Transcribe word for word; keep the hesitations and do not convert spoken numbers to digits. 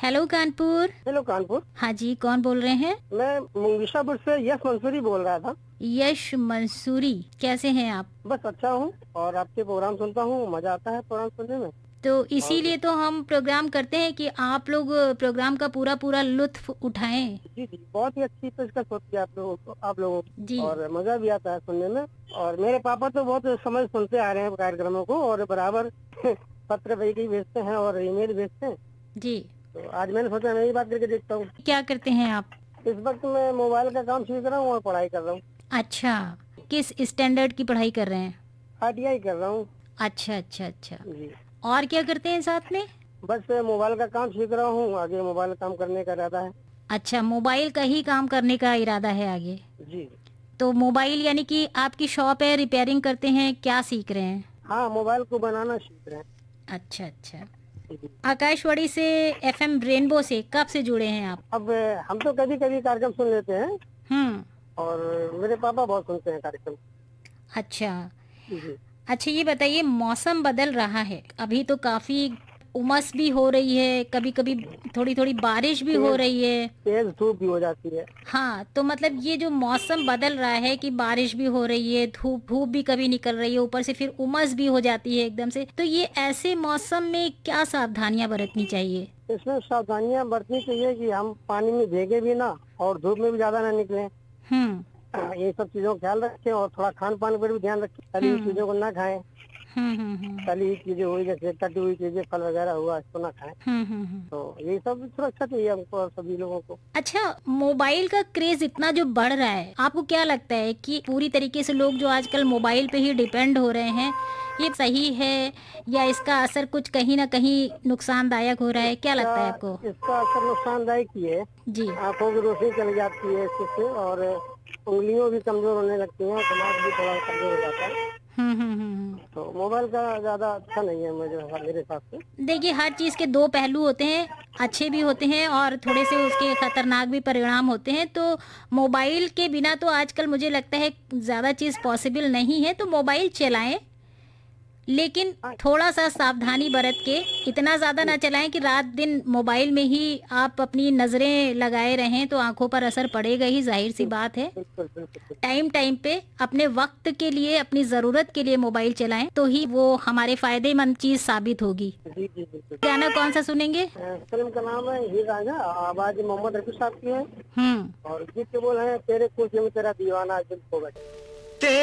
Hello Kanpur. Hello Kanpur. हाँ जी, कौन बोल रहे हैं? मैं मुंगीशापुर से यश मंसूरी बोल रहा था। यश मंसूरी, कैसे हैं आप? बस अच्छा हूँ और आपके प्रोग्राम सुनता हूँ, मजा आता है प्रोग्राम सुनने में। तो और इसीलिए तो हम प्रोग्राम करते हैं कि आप लोग प्रोग्राम का पूरा पूरा लुत्फ उठाएं। जी जी, बहुत ही अच्छी पेशकश होती है आप लोगों को आप लोगों को जी और मजा भी आता है सुनने में। और मेरे पापा तो बहुत समय सुनते आ रहे हैं कार्यक्रमों को और बराबर पत्र भी भेजते हैं और ईमेल भेजते हैं। जी। तो आज मैंने सोचा मैं ही बात करके देखता हूँ। क्या करते हैं आप? इस वक्त मैं मोबाइल का काम सीख रहा हूँ और पढ़ाई कर रहा हूँ। अच्छा, किस स्टैंडर्ड की पढ़ाई कर रहे हैं? आई टी आई कर रहा हूँ। अच्छा अच्छा अच्छा। जी। और क्या करते हैं साथ में? बस मोबाइल का काम सीख रहा हूँ, आगे मोबाइल का काम करने का इरादा है। अच्छा, मोबाइल का ही काम करने का इरादा है आगे। जी। तो मोबाइल यानी कि आपकी शॉप है, रिपेयरिंग करते हैं, क्या सीख रहे हैं? हाँ, मोबाइल को बनाना सीख रहे हैं। अच्छा अच्छा। जी। आकाशवाणी से एफएम रेनबो से कब से जुड़े हैं आप? अब हम तो कभी कभी कार्यक्रम सुन लेते हैं हम्म। और मेरे पापा बहुत सुनते हैं कार्यक्रम। अच्छा। जी। अच्छा, ये बताइए, मौसम बदल रहा है, अभी तो काफी उमस भी हो रही है, कभी कभी थोड़ी थोड़ी बारिश भी हो तेज रही है। तेज धूप भी हो जाती है। हाँ, तो मतलब ये जो मौसम बदल रहा है कि बारिश भी हो रही है, धूप धूप भी कभी निकल रही है, ऊपर से फिर उमस भी हो जाती है एकदम से, तो ये ऐसे मौसम में क्या सावधानियां बरतनी चाहिए? इसमें सावधानियां बरतनी चाहिए कि हम पानी में भीगे भी ना और धूप में भी ज्यादा ना निकलें। हम्म ये सब चीजों का ख्याल रखें और थोड़ा खान पान पर भी ध्यान रखें। तली हुई हम्म चीजों को ना खाएं। हम्म हम्म हम्म तली हुई चीजें हुई जैसे कटी हुई चीजें, फल वगैरह हुआ, इसको ना खाएं। हम्म हम्म हम्म। तो ये सब सुरक्षा चाहिए हमको और सभी लोगों को। अच्छा, मोबाइल का क्रेज इतना जो बढ़ रहा है, आपको क्या लगता है कि पूरी तरीके से लोग जो आजकल मोबाइल पे ही डिपेंड हो रहे हैं, ये सही है या इसका असर कुछ कहीं ना कहीं नुकसानदायक हो रहा है? क्या लगता है आपको? इसका इसका असर नुकसानदायक ही है। जी। आंखों की रोशनी चली जाती है इससे और उंगलियों भी कमजोर होने लगती हैं, दिमाग भी थोड़ा कमजोर हो जाता है। हम्म हम्म हम्म हम्म। तो मोबाइल का ज्यादा अच्छा नहीं है मेरे मेरे हिसाब से। देखिए, हर चीज के दो पहलू होते हैं, अच्छे भी होते हैं और थोड़े से उसके खतरनाक भी परिणाम होते हैं। तो मोबाइल के बिना तो आजकल मुझे लगता है ज्यादा चीज पॉसिबल नहीं है, तो मोबाइल चलाएं, लेकिन थोड़ा सा सावधानी बरत के, इतना ज्यादा ना चलाएं कि रात दिन मोबाइल में ही आप अपनी नजरें लगाए रहें, तो आंखों पर असर पड़ेगा ही, जाहिर सी बात है। बिल्कुल बिल्कुल। टाइम टाइम पे अपने वक्त के लिए, अपनी जरूरत के लिए मोबाइल चलाएं, तो ही वो हमारे फायदेमंद चीज साबित होगी। जी जी बिल्कुल। गाना कौन सा सुनेंगे? अ, फिल्म का नाम है हीर रांझा, आवाज मोहम्मद रफी साहब की है हम्म। और गीत के बोल है तेरे खुशियों में तेरा दीवाना दिल खो गया।